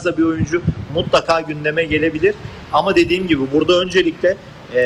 tarzda bir oyuncu mutlaka gündeme gelebilir. Ama dediğim gibi burada öncelikle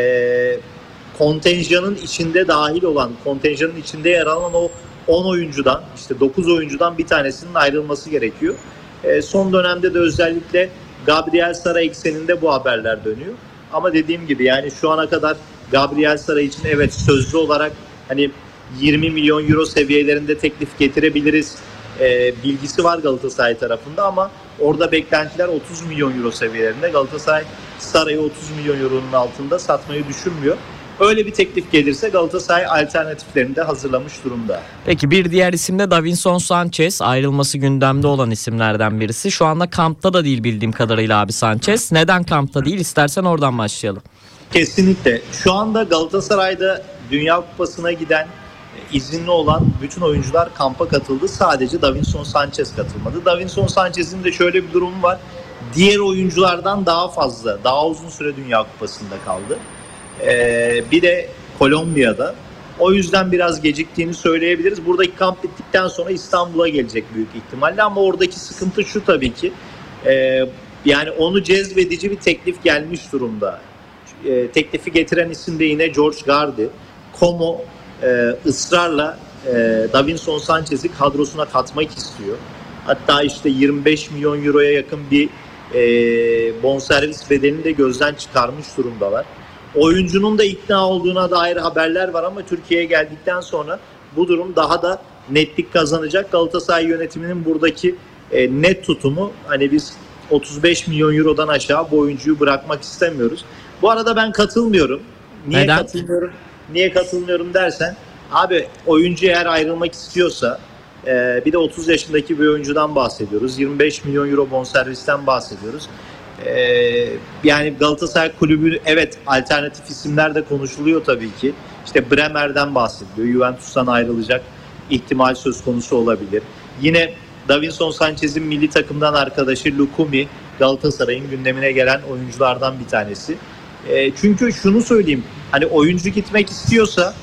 kontenjanın içinde dahil olan, kontenjanın içinde yer alan o 10 oyuncudan, işte 9 oyuncudan bir tanesinin ayrılması gerekiyor. Son dönemde de özellikle Gabriel Sara ekseninde bu haberler dönüyor. Ama dediğim gibi yani şu ana kadar Gabriel Sara için evet sözlü olarak hani 20 milyon euro seviyelerinde teklif getirebiliriz bilgisi var Galatasaray tarafında ama orada beklentiler 30 milyon euro seviyelerinde. Galatasaray Sara'yı 30 milyon euronun altında satmayı düşünmüyor. Öyle bir teklif gelirse Galatasaray alternatiflerini de hazırlamış durumda. Peki bir diğer isim de Davinson Sanchez. Ayrılması gündemde olan isimlerden birisi. Şu anda kampta da değil bildiğim kadarıyla abi Sanchez. Neden kampta değil? İstersen oradan başlayalım. Kesinlikle. Şu anda Galatasaray'da Dünya Kupası'na giden izinli olan bütün oyuncular kampa katıldı. Sadece Davinson Sanchez katılmadı. Davinson Sanchez'in de şöyle bir durumu var. Diğer oyunculardan daha fazla, daha uzun süre Dünya Kupası'nda kaldı. Bir de Kolombiya'da. O yüzden biraz geciktiğini söyleyebiliriz. Buradaki kamp bittikten sonra İstanbul'a gelecek büyük ihtimalle ama oradaki sıkıntı şu tabii ki. Yani onu cezbedici bir teklif gelmiş durumda. Teklifi getiren isim de yine George Gardi. Como ısrarla Davinson Sanchez'i kadrosuna katmak istiyor. Hatta işte 25 milyon euroya yakın bir bonservis bedelini de gözden çıkarmış durumdalar. Oyuncunun da ikna olduğuna dair haberler var ama Türkiye'ye geldikten sonra bu durum daha da netlik kazanacak. Galatasaray yönetiminin buradaki net tutumu hani biz 35 milyon eurodan aşağı bu oyuncuyu bırakmak istemiyoruz. Bu arada ben katılmıyorum. Neden? Niye katılmıyorum dersen abi oyuncu eğer ayrılmak istiyorsa bir de 30 yaşındaki bir oyuncudan bahsediyoruz. 25 milyon euro bonservisten bahsediyoruz. Yani Galatasaray kulübü evet alternatif isimler de konuşuluyor tabii ki. İşte Bremer'den bahsediliyor. Juventus'tan ayrılacak ihtimal söz konusu olabilir. Yine Davinson Sanchez'in milli takımdan arkadaşı Lukumi Galatasaray'ın gündemine gelen oyunculardan bir tanesi. Çünkü şunu söyleyeyim. Hani oyuncu gitmek istiyorsa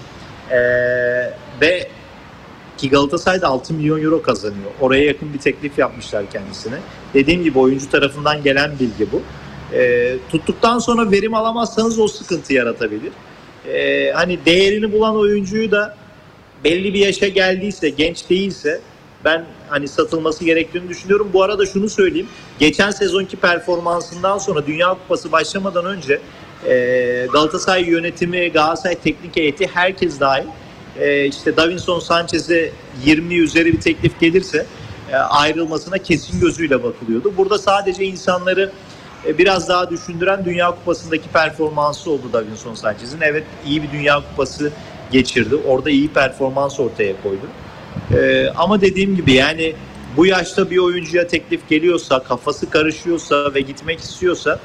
ve ki Galatasaray'da 6 milyon euro kazanıyor. Oraya yakın bir teklif yapmışlar kendisine. Dediğim gibi oyuncu tarafından gelen bilgi bu. Tuttuktan sonra verim alamazsanız o sıkıntı yaratabilir. Hani değerini bulan oyuncuyu da belli bir yaşa geldiyse, genç değilse ben hani satılması gerektiğini düşünüyorum. Bu arada şunu söyleyeyim. Geçen sezonki performansından sonra Dünya Kupası başlamadan önce Galatasaray yönetimi, Galatasaray teknik heyeti herkes dahil işte Davinson Sanchez'e 20 üzeri bir teklif gelirse ayrılmasına kesin gözüyle bakılıyordu. Burada sadece insanları biraz daha düşündüren Dünya Kupası'ndaki performansı oldu Davinson Sanchez'in. Evet iyi bir Dünya Kupası geçirdi. Orada iyi performans ortaya koydu. Ama dediğim gibi yani bu yaşta bir oyuncuya teklif geliyorsa, kafası karışıyorsa ve gitmek istiyorsa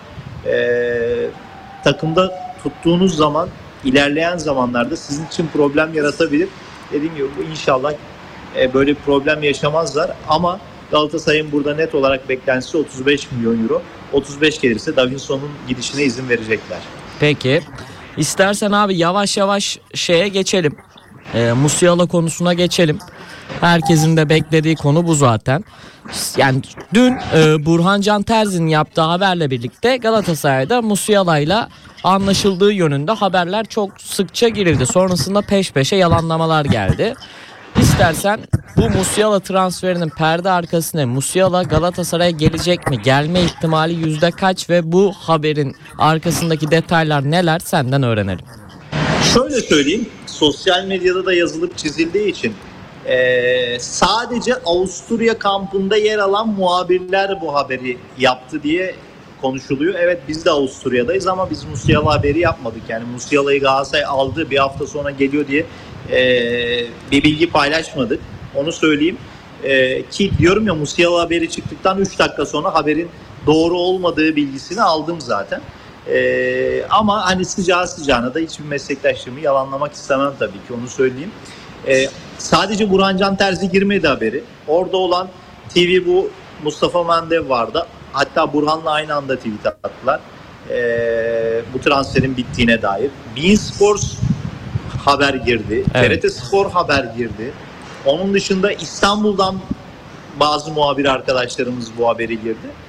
takımda tuttuğunuz zaman ilerleyen zamanlarda sizin için problem yaratabilir. Dediğim gibi inşallah böyle bir problem yaşamazlar ama Galatasaray'ın burada net olarak beklentisi 35 milyon euro. 35 gelirse Davinson'un gidişine izin verecekler. Peki. İstersen abi yavaş yavaş şeye geçelim. Musiala konusuna geçelim. Herkesin de beklediği konu bu zaten. Yani dün Burhan Can Terzi'nin yaptığı haberle birlikte Galatasaray'da Musiala'yla anlaşıldığı yönünde haberler çok sıkça girildi. Sonrasında peş peşe yalanlamalar geldi. İstersen bu Musiala transferinin perde arkasına Musiala Galatasaray'a gelecek mi? Gelme ihtimali yüzde kaç ve bu haberin arkasındaki detaylar neler senden öğrenelim. Şöyle söyleyeyim. Sosyal medyada da yazılıp çizildiği için sadece Avusturya kampında yer alan muhabirler bu haberi yaptı diye konuşuluyor. Evet biz de Avusturya'dayız ama biz Musiala haberi yapmadık. Yani Musiala'yı Galatasaray aldı bir hafta sonra geliyor diye bir bilgi paylaşmadık. Onu söyleyeyim. Ki diyorum ya Musiala haberi çıktıktan 3 dakika sonra haberin doğru olmadığı bilgisini aldım zaten. Ama hani sıcağı sıcağına da hiçbir meslektaşlığımı yalanlamak istemem tabii ki onu söyleyeyim. Sadece Burhan Can Terzi girmedi haberi. Orada olan TV bu Mustafa Mendev vardı. Hatta Burhan'la aynı anda tweet attılar. Bu transferin bittiğine dair. beIN Sports haber girdi. Evet. TRT Spor haber girdi. Onun dışında İstanbul'dan bazı muhabir arkadaşlarımız bu haberi girdi.